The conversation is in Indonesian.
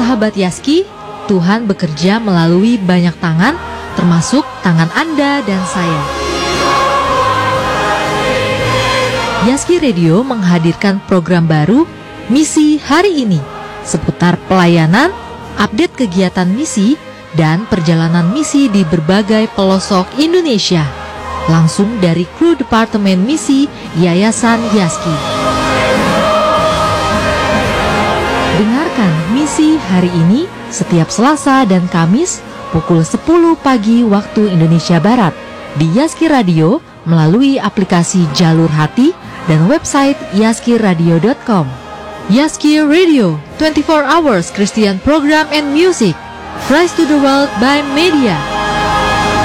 Sahabat Yaski, Tuhan bekerja melalui banyak tangan, termasuk tangan Anda dan saya. Yaski Radio menghadirkan program baru, Misi Hari Ini, seputar pelayanan, update kegiatan misi, dan perjalanan misi di berbagai pelosok Indonesia. Langsung dari kru Departemen Misi Yayasan Yaski. Dengarkan Misi Hari Ini setiap Selasa dan Kamis pukul 10 pagi waktu Indonesia Barat di Yaski Radio melalui aplikasi Jalur Hati dan website yaskiradio.com. Yaski Radio, 24 hours Christian program and music. Christ to the world by media.